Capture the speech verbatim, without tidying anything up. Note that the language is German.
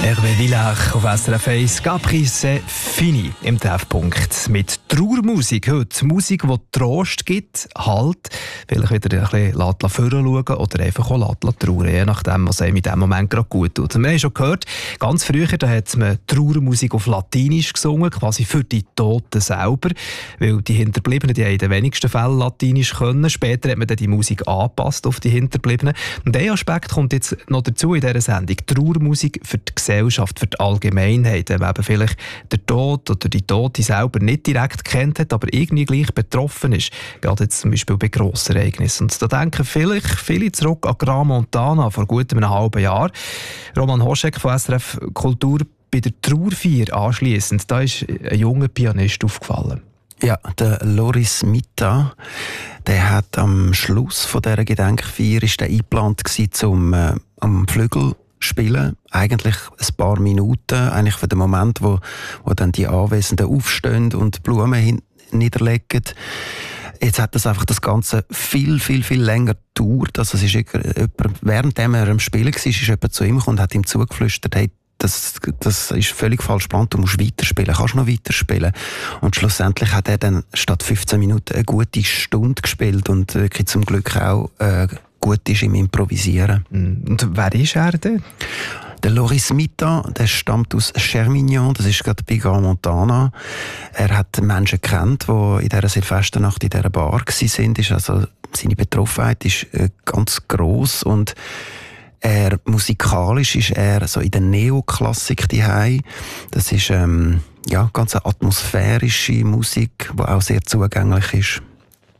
Hervé Villach auf S R F eins, Caprice Fini im Treffpunkt. Mit Trauermusik heute. Musik, die Trost gibt, Halt, vielleicht wieder ein bisschen nach vorne schauen oder einfach auch trauern, je nachdem, was einem in diesem Moment gerade gut tut. Und wir haben schon gehört, ganz früher da hat man Trauermusik auf Latinisch gesungen, quasi für die Toten selber, weil die Hinterbliebenen, die haben in den wenigsten Fällen Latinisch können. Später hat man dann die Musik angepasst auf die Hinterbliebenen. Und ein Aspekt kommt jetzt noch dazu in dieser Sendung. Trauermusik für die Gesellschaft, für die Allgemeinheit, wenn man eben vielleicht den Tod oder die Tote selber nicht direkt kennt hat, aber irgendwie gleich betroffen ist. Gerade jetzt zum Beispiel bei Grossereignissen. Und da denken vielleicht viele zurück an Gran Montana vor gut einem halben Jahr. Roman Hoschek von S R F Kultur bei der Trauerfeier anschliessend. Da ist ein junger Pianist aufgefallen. Ja, der Loris Mitta, der hat am Schluss von dieser Gedenkfeier ist der eingeplant gewesen, zum äh, am Flügel spielen, eigentlich ein paar Minuten, eigentlich für den Moment, wo, wo dann die Anwesenden aufstehen und Blumen hin- niederlegen. Jetzt hat das einfach das Ganze viel, viel, viel länger gedauert. Also es ist jemand, während er am Spielen war, ist jemand zu ihm gekommen und hat ihm zugeflüstert, hey, das, das ist völlig falsch geplant, du musst weiterspielen, kannst noch weiterspielen. Und schlussendlich hat er dann statt fünfzehn Minuten eine gute Stunde gespielt und wirklich zum Glück auch äh, gut ist im Improvisieren. Und wer ist er denn? Der Loris Mitta, der stammt aus Chermignon, das ist gerade bei Gran Montana. Er hat Menschen gekannt, die in dieser Silvesternacht in dieser Bar waren. Ist also, seine Betroffenheit ist äh, ganz gross und er, musikalisch ist er so in der Neoklassik daheim. Das ist ähm, ja, ganz eine atmosphärische Musik, die auch sehr zugänglich ist.